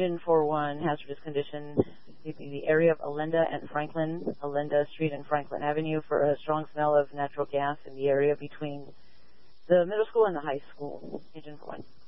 Agent 41, hazardous condition, the area of Allenda Street and Franklin Avenue for a strong smell of natural gas in the area between the middle school and the high school. Agent 41.